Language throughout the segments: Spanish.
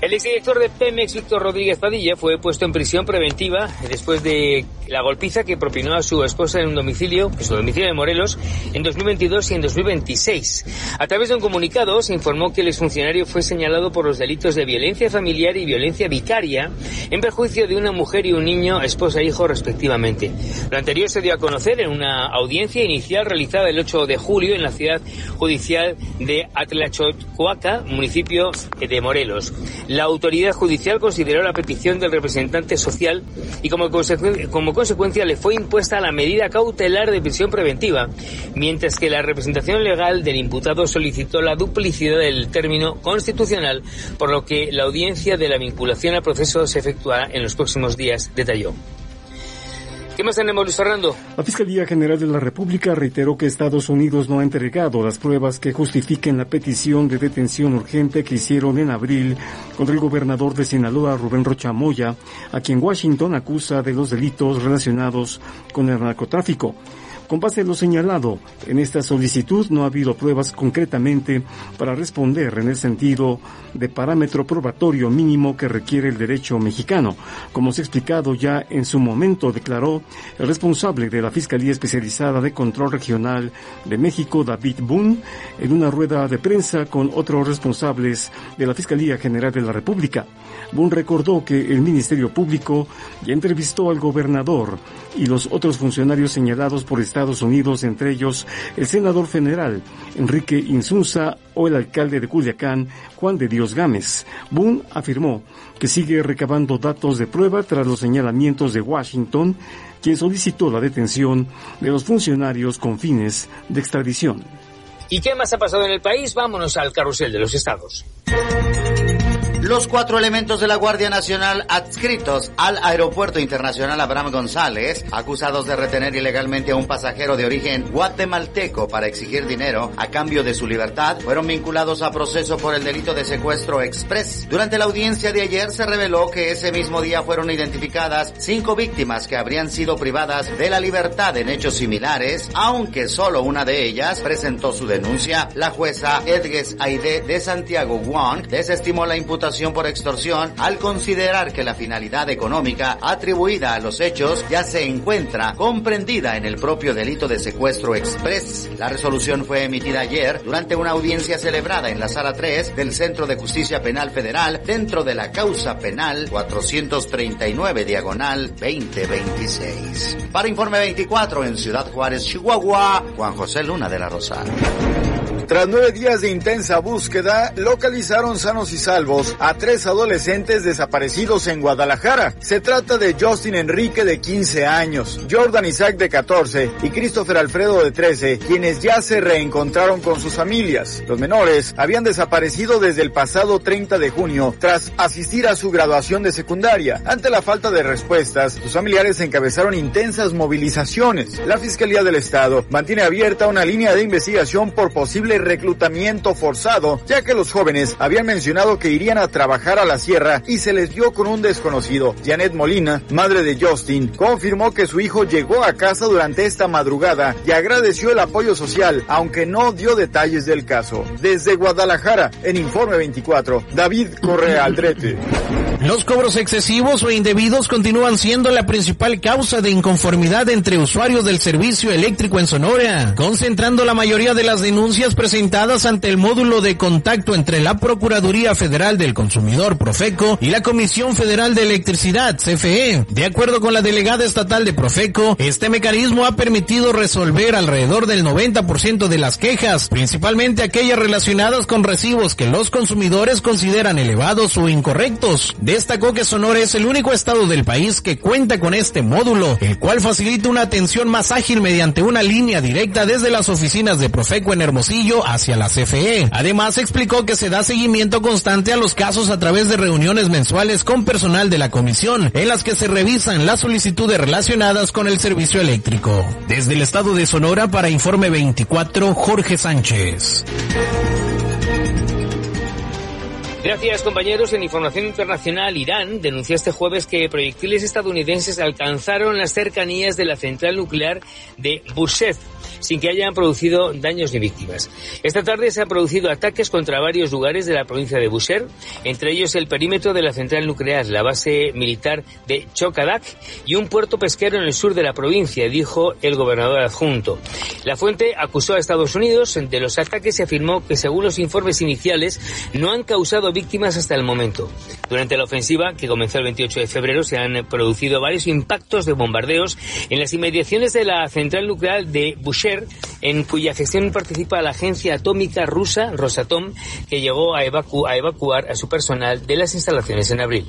El exdirector de Pemex, Víctor Rodríguez Padilla, fue puesto en prisión preventiva después de la golpiza que propinó a su esposa en su domicilio de Morelos, en 2022 y en 2026. A través de un comunicado se informó que el exfuncionario fue señalado por los delitos de violencia familiar y violencia vicaria en perjuicio de una mujer y un niño, esposa e hijo respectivamente. Lo anterior se dio a conocer en una audiencia inicial realizada el 8 de julio en la ciudad judicial de Atlachocoaca, municipio de Morelos. La autoridad judicial consideró la petición del representante social y como consecuencia le fue impuesta la medida cautelar de prisión preventiva, mientras que la representación legal del imputado solicitó la duplicidad del término constitucional, por lo que la audiencia de la vinculación al proceso se efectuará en los próximos días, detalló. ¿Qué más tenemos, Luis Fernando? La Fiscalía General de la República reiteró que Estados Unidos no ha entregado las pruebas que justifiquen la petición de detención urgente que hicieron en abril contra el gobernador de Sinaloa, Rubén Rocha Moya, a quien Washington acusa de los delitos relacionados con el narcotráfico. Con base en lo señalado, en esta solicitud no ha habido pruebas concretamente para responder en el sentido de parámetro probatorio mínimo que requiere el derecho mexicano. Como se ha explicado ya en su momento, declaró el responsable de la Fiscalía Especializada de Control Regional de México, David Boone, en una rueda de prensa con otros responsables de la Fiscalía General de la República. Boone recordó que el Ministerio Público ya entrevistó al gobernador y los otros funcionarios señalados por Estados Unidos, entre ellos el senador federal Enrique Insunza o el alcalde de Culiacán, Juan de Dios Gámez. Boone afirmó que sigue recabando datos de prueba tras los señalamientos de Washington, quien solicitó la detención de los funcionarios con fines de extradición. ¿Y qué más ha pasado en el país? Vámonos al carrusel de los estados. Los 4 elementos de la Guardia Nacional adscritos al Aeropuerto Internacional Abraham González, acusados de retener ilegalmente a un pasajero de origen guatemalteco para exigir dinero a cambio de su libertad, fueron vinculados a proceso por el delito de secuestro express. Durante la audiencia de ayer se reveló que ese mismo día fueron identificadas 5 víctimas que habrían sido privadas de la libertad en hechos similares, aunque solo una de ellas presentó su denuncia. La jueza Edges Aide de Santiago Wong desestimó la imputación por extorsión al considerar que la finalidad económica atribuida a los hechos ya se encuentra comprendida en el propio delito de secuestro express. La resolución fue emitida ayer durante una audiencia celebrada en la Sala 3 del Centro de Justicia Penal Federal dentro de la causa penal 439/2026. Para Informe 24 en Ciudad Juárez, Chihuahua, Juan José Luna de la Rosa. Tras 9 días de intensa búsqueda, localizaron sanos y salvos a 3 adolescentes desaparecidos en Guadalajara. Se trata de Justin Enrique, de 15 años, Jordan Isaac, de 14, y Christopher Alfredo, de 13, quienes ya se reencontraron con sus familias. Los menores habían desaparecido desde el pasado 30 de junio, tras asistir a su graduación de secundaria. Ante la falta de respuestas, sus familiares encabezaron intensas movilizaciones. La Fiscalía del Estado mantiene abierta una línea de investigación por posible reclutamiento forzado, ya que los jóvenes habían mencionado que irían a trabajar a la sierra y se les vio con un desconocido. Janet Molina, madre de Justin, confirmó que su hijo llegó a casa durante esta madrugada y agradeció el apoyo social, aunque no dio detalles del caso. Desde Guadalajara, en Informe 24, David Correa Aldrete. Los cobros excesivos o indebidos continúan siendo la principal causa de inconformidad entre usuarios del servicio eléctrico en Sonora, concentrando la mayoría de las denuncias presentadas ante el módulo de contacto entre la Procuraduría Federal del Consumidor, Profeco, y la Comisión Federal de Electricidad, CFE. De acuerdo con la delegada estatal de Profeco, este mecanismo ha permitido resolver alrededor del 90% de las quejas, principalmente aquellas relacionadas con recibos que los consumidores consideran elevados o incorrectos. Destacó que Sonora es el único estado del país que cuenta con este módulo, el cual facilita una atención más ágil mediante una línea directa desde las oficinas de Profeco en Hermosillo hacia la CFE. Además, explicó que se da seguimiento constante a los casos a través de reuniones mensuales con personal de la comisión, en las que se revisan las solicitudes relacionadas con el servicio eléctrico. Desde el estado de Sonora, para Informe 24, Jorge Sánchez. Gracias, compañeros. En información internacional, Irán denunció este jueves que proyectiles estadounidenses alcanzaron las cercanías de la central nuclear de Bushehr. sin que hayan producido daños ni víctimas. Esta tarde se han producido ataques contra varios lugares de la provincia de Bushehr, entre ellos el perímetro de la central nuclear, la base militar de Chokadak y un puerto pesquero en el sur de la provincia, dijo el gobernador adjunto. La fuente acusó a Estados Unidos de los ataques y afirmó que, según los informes iniciales, no han causado víctimas hasta el momento. Durante la ofensiva, que comenzó el 28 de febrero, se han producido varios impactos de bombardeos en las inmediaciones de la central nuclear de Bushehr, en cuya gestión participa la agencia atómica rusa Rosatom, que llegó a evacuar a su personal de las instalaciones en abril.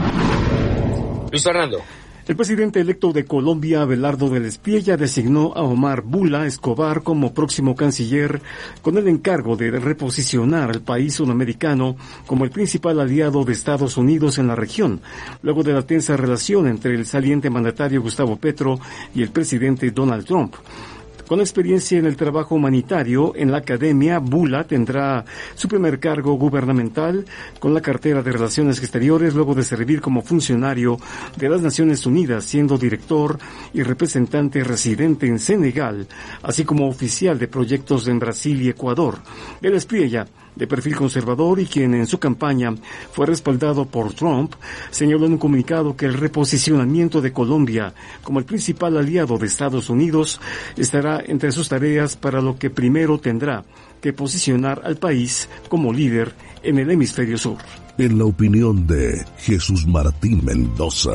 Luis Fernando. El presidente electo de Colombia, Abelardo del Espiella, designó a Omar Bula Escobar como próximo canciller, con el encargo de reposicionar al país sudamericano como el principal aliado de Estados Unidos en la región, luego de la tensa relación entre el saliente mandatario Gustavo Petro y el presidente Donald Trump. Con experiencia en el trabajo humanitario en la academia, Bula tendrá su primer cargo gubernamental con la cartera de Relaciones Exteriores, luego de servir como funcionario de las Naciones Unidas, siendo director y representante residente en Senegal, así como oficial de proyectos en Brasil y Ecuador. Del Espiella, de perfil conservador y quien en su campaña fue respaldado por Trump, señaló en un comunicado que el reposicionamiento de Colombia como el principal aliado de Estados Unidos estará entre sus tareas, para lo que primero tendrá que posicionar al país como líder en el hemisferio sur. En la opinión de Jesús Martín Mendoza.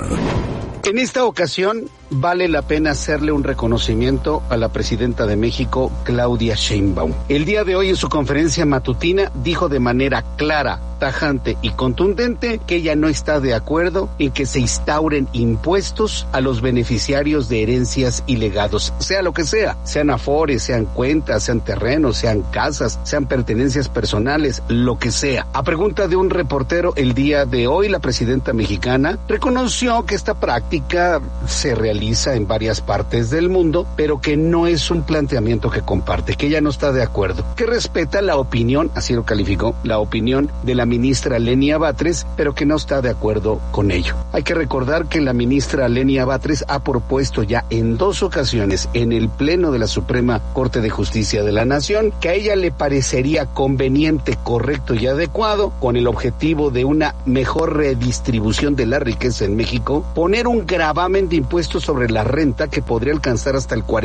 En esta ocasión vale la pena hacerle un reconocimiento a la presidenta de México, Claudia Sheinbaum. El día de hoy en su conferencia matutina dijo de manera clara, tajante y contundente que ella no está de acuerdo en que se instauren impuestos a los beneficiarios de herencias y legados, sea lo que sea, sean afores, sean cuentas, sean terrenos, sean casas, sean pertenencias personales, lo que sea. A pregunta de un reportero el día de hoy, la presidenta mexicana reconoció que esta práctica se realiza en varias partes del mundo, pero que no es un planteamiento que comparte, que ella no está de acuerdo, que respeta la opinión, así lo calificó, la opinión de la ministra Lenia Batres, pero que no está de acuerdo con ello. Hay que recordar que la ministra Lenia Batres ha propuesto ya en 2 ocasiones en el Pleno de la Suprema Corte de Justicia de la Nación que a ella le parecería conveniente, correcto y adecuado, con el objetivo de una mejor redistribución de la riqueza en México, poner un gravamen de impuestos sobre la renta que podría alcanzar hasta el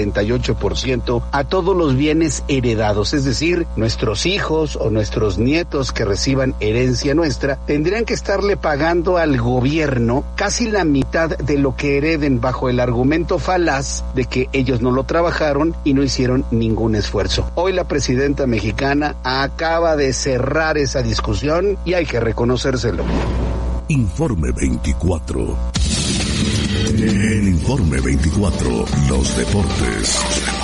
48% a todos los bienes heredados, es decir, nuestros hijos o nuestros nietos que reciban herencia nuestra tendrían que estarle pagando al gobierno casi la mitad de lo que hereden, bajo el argumento falaz de que ellos no lo trabajaron y no hicieron ningún esfuerzo. Hoy la presidenta mexicana acaba de cerrar esa discusión y hay que reconocérselo. Informe 24. En Informe 24, los deportes.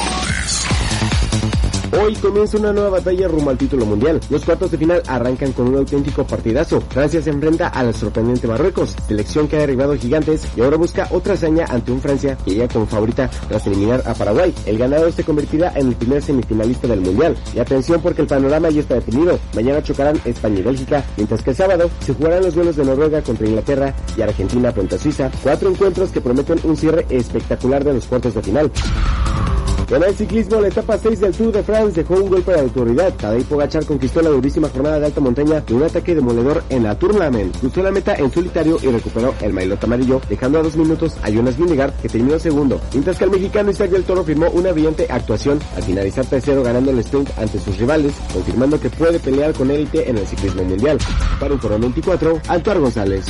Hoy comienza una nueva batalla rumbo al título mundial. Los cuartos de final arrancan con un auténtico partidazo. Francia se enfrenta al sorprendente Marruecos, selección que ha derribado gigantes y ahora busca otra hazaña ante un Francia que llega como favorita tras eliminar a Paraguay. El ganador se convertirá en el primer semifinalista del mundial. Y atención, porque el panorama ya está definido. Mañana chocarán España y Bélgica, mientras que el sábado se jugarán los duelos de Noruega contra Inglaterra y Argentina frente a Suiza. 4 encuentros que prometen un cierre espectacular de los cuartos de final. En el ciclismo, la etapa 6 del Tour de France dejó un golpe de autoridad. Tadej Pogačar conquistó la durísima jornada de alta montaña de un ataque demoledor en la Tourmalet. Cruzó la meta en solitario y recuperó el maillot amarillo, dejando a 2 minutos a Jonas Vingegaard, que terminó segundo, mientras que el mexicano Isaac del Toro firmó una brillante actuación al finalizar tercero, ganando el sprint ante sus rivales, confirmando que puede pelear con élite en el ciclismo mundial. Para Informe 24, Altuar González.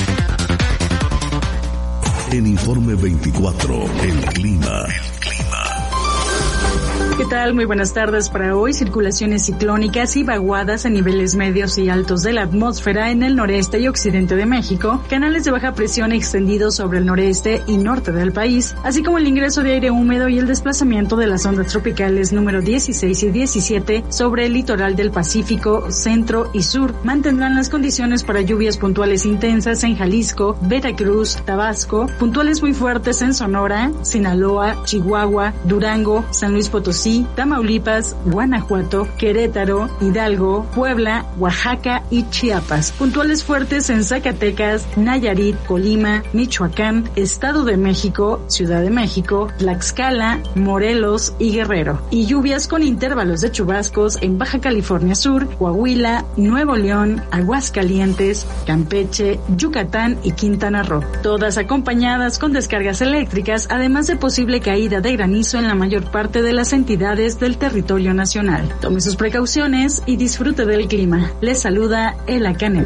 En Informe 24, el clima. ¿Qué tal? Muy buenas tardes para hoy. Circulaciones ciclónicas y vaguadas a niveles medios y altos de la atmósfera en el noreste y occidente de México, canales de baja presión extendidos sobre el noreste y norte del país, así como el ingreso de aire húmedo y el desplazamiento de las ondas tropicales número 16 y 17 sobre el litoral del Pacífico, centro y sur, mantendrán las condiciones para lluvias puntuales intensas en Jalisco, Veracruz, Tabasco, puntuales muy fuertes en Sonora, Sinaloa, Chihuahua, Durango, San Luis Potosí, Potosí, Tamaulipas, Guanajuato, Querétaro, Hidalgo, Puebla, Oaxaca y Chiapas. Puntuales fuertes en Zacatecas, Nayarit, Colima, Michoacán, Estado de México, Ciudad de México, Tlaxcala, Morelos y Guerrero. Y lluvias con intervalos de chubascos en Baja California Sur, Coahuila, Nuevo León, Aguascalientes, Campeche, Yucatán y Quintana Roo. Todas acompañadas con descargas eléctricas, además de posible caída de granizo en la mayor parte de las entidades del territorio nacional. Tome sus precauciones y disfrute del clima. Les saluda Ela Canet.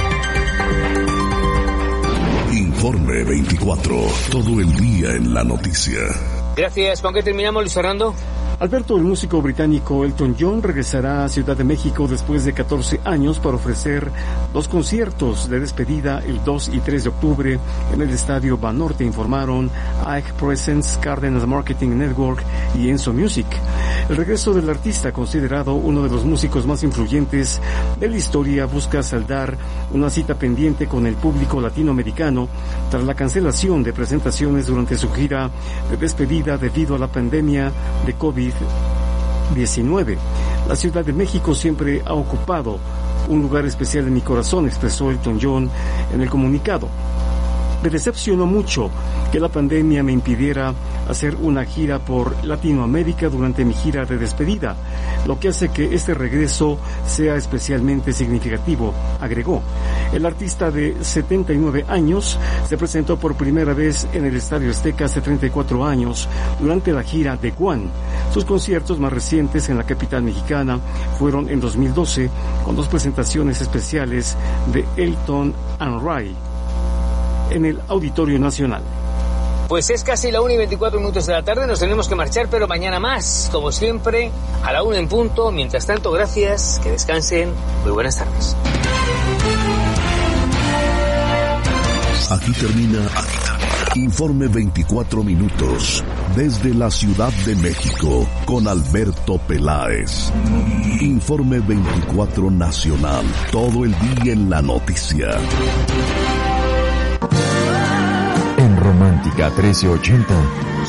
Informe 24. Todo el día en la noticia. Gracias. ¿Con qué terminamos, Luis Fernando? Alberto, el músico británico Elton John, regresará a Ciudad de México después de 14 años para ofrecer 2 conciertos de despedida el 2 y 3 de octubre en el Estadio Banorte, informaron Ike Presents, Cárdenas Marketing Network y Enzo Music. El regreso del artista, considerado uno de los músicos más influyentes de la historia, busca saldar una cita pendiente con el público latinoamericano tras la cancelación de presentaciones durante su gira de despedida debido a la pandemia de COVID-19. La Ciudad de México siempre ha ocupado un lugar especial en mi corazón, expresó Elton John en el comunicado. Me decepcionó mucho que la pandemia me impidiera hacer una gira por Latinoamérica durante mi gira de despedida, lo que hace que este regreso sea especialmente significativo, agregó. El artista de 79 años se presentó por primera vez en el Estadio Azteca hace 34 años durante la gira de One. Sus conciertos más recientes en la capital mexicana fueron en 2012 con 2 presentaciones especiales de Elton and Ray en el Auditorio Nacional. Pues es casi la 1:24 de la tarde, nos tenemos que marchar, pero mañana más, como siempre, a la 1 en punto. Mientras tanto, gracias, que descansen, muy buenas tardes. Aquí termina Informe 24 minutos desde la Ciudad de México con Alberto Peláez. Informe 24 nacional, todo el día en la noticia. En Romántica 1380